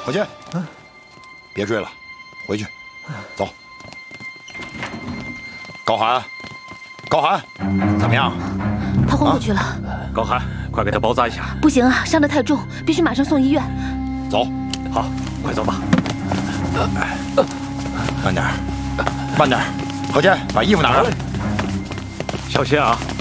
何健，别追了，回去，走。高寒，高寒，怎么样？ 他昏过去了。 高寒，快给他包扎一下。 不行啊，伤得太重，必须马上送医院。 走。 好，快走吧。 慢点，慢点。何健，把衣服拿来。 小心啊！